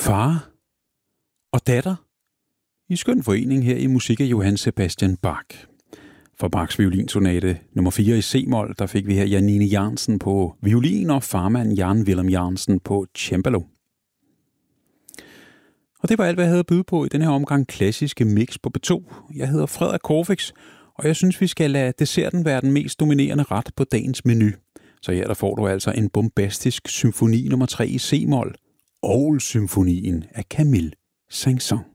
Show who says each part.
Speaker 1: Far og datter i skøn forening her i musik af Johann Sebastian Bach. For Bachs violinsonate nummer 4 i C-mol, der fik vi her Janine Jørgensen på violin og farmand Jan Willem Jørgensen på cembalo. Og det var alt, hvad jeg havde at byde på i denne her omgang klassiske mix på B2. Jeg hedder Frederik Korfix, og jeg synes, vi skal lade desserten være den mest dominerende ret på dagens menu. Så her der får du altså en bombastisk symfoni nummer 3 i C-mol, Orgelsymfonien af Camille Saint-Saëns.